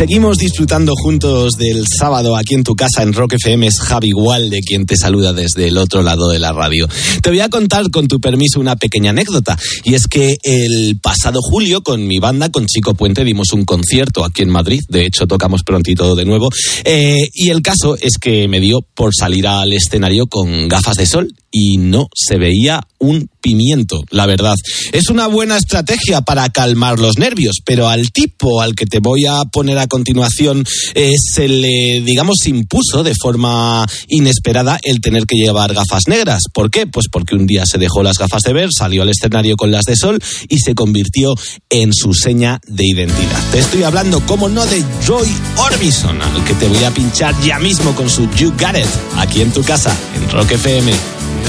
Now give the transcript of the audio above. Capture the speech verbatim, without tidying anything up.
Seguimos disfrutando juntos del sábado aquí en tu casa en Rock F M. Es Javi Gualde quien te saluda desde el otro lado de la radio. Te voy a contar, con tu permiso, una pequeña anécdota. Y es que el pasado julio, con mi banda, con Chico Puente, dimos un concierto aquí en Madrid. De hecho, tocamos prontito de nuevo. Eh, y el caso es que me dio por salir al escenario con gafas de sol y no se veía un pimiento, la verdad. Es una buena estrategia para calmar los nervios, pero al tipo al que te voy a poner a continuación eh, se le, digamos, impuso de forma inesperada el tener que llevar gafas negras. ¿Por qué? Pues porque un día se dejó las gafas de ver, salió al escenario con las de sol y se convirtió en su seña de identidad. Te estoy hablando, como no, de Roy Orbison, al que te voy a pinchar ya mismo con su You Got It, aquí en tu casa, en Rock F M.